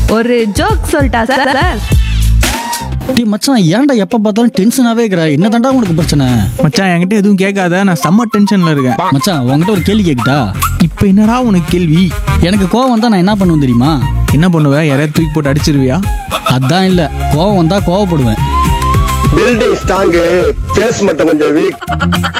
ஒரு ஜோக் சொல்லிட்டா சார்? டேய் மச்சான், ஏன்டா எப்ப பார்த்தாலும் டென்ஷனாவே இருக்கிற? என்ன தாண்டா உனக்கு பிரச்சனை? மச்சான் என்கிட்ட எதுவும் கேட்காத, நான் செம்ம டென்ஷன்ல இருக்கேன். மச்சான் உன்கிட்ட ஒரு கேள்வி கேட்கட்டா? இப்போ என்னடா உனக்கு கேள்வி? எனக்கு கோவம் வந்தா நான் என்ன பண்ணுவேன் தெரியுமா? என்ன பண்ணுவ? யாரையாவது தூக்கி போட்டு அடிச்சிருவியா? அதான் இல்ல, கோவம் வந்தா கோவப்படுவேன். பில்டிங் ஸ்ட்ராங், பேஸ் மட்டும் கொஞ்சம் வீக்.